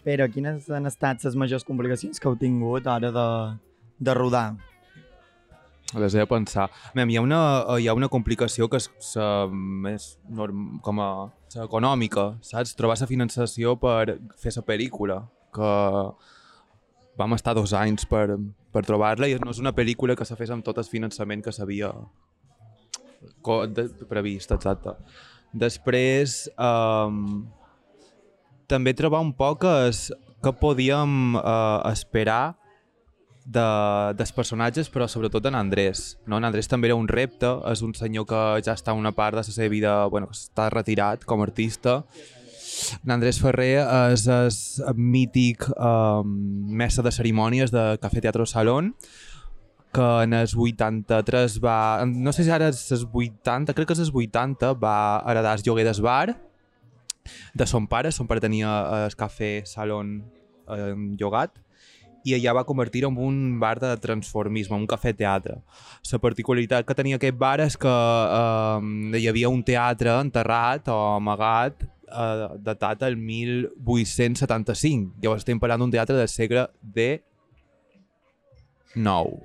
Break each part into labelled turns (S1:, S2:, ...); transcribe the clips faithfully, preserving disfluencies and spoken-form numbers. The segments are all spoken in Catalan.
S1: Però quines han estat les majors complicacions que heu tingut a l'hora de, de rodar?
S2: Les he de pensar. Mem, hi, ha una, hi ha una complicació que és la més norm, com a la econòmica, saps? Trobar la finançació per fer la pel·lícula, que vam estar dos anys per, per trobar-la i no és una pel·lícula que se fes amb tot el finançament que s'havia previst, exacte. Després, um, també trobar un poc es, que podíem uh, esperar de, dels personatges, però sobretot en Andrés. No? En Andrés també era un repte, és un senyor que ja està una part de la seva vida, bueno, està retirat com a artista. En Andrés Ferrer és el mític um, mestre de cerimònies de Café Teatro Salón, que en els vuitanta-tres va... No sé si ara és els vuitanta, crec que és els vuitanta, va heredar el lloguer del bar de son pare. Son pare tenia el Café Salón eh, llogat i allà va convertir-ho en un bar de transformisme, un cafè-teatre. La particularitat que tenia aquest bar és que eh, hi havia un teatre enterrat o amagat eh, datat el mil vuit-cents setanta-cinc. Llavors estem parlant d'un teatre del segle dinou.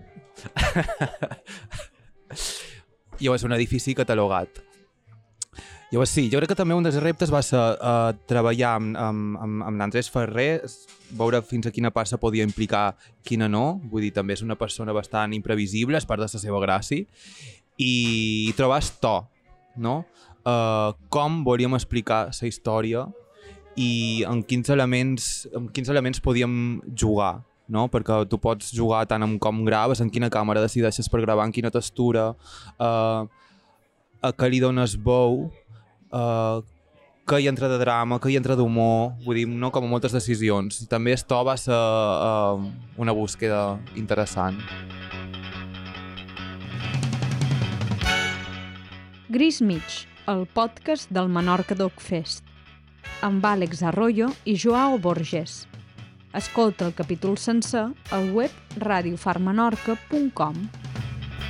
S2: Llavors un edifici catalogat. Llavors sí, jo crec que també un dels reptes va ser uh, treballar amb, amb, amb, amb l'Andrés Ferrer, veure fins a quina part se podia implicar, quina no. Vull dir, també és una persona bastant imprevisible, és part de la seva gràcia, i trobar el to, no? Uh, com volíem explicar la història i en quins elements, en quins elements podíem jugar, no? Perquè tu pots jugar tant amb com graves, en quina càmera decideixes per gravar, en quina textura, uh, a què li dones veu, Uh, que hi entra de drama, que hi entra d'humor, vull dir, no com a moltes decisions. I també esto va ser uh, una búsqueda interessant.
S3: Gris Mig, el podcast del Menorca Doc Fest, amb Àlex Arroyo i Joao Borges. Escolta el capítol sencer al web radio far menorca punt com.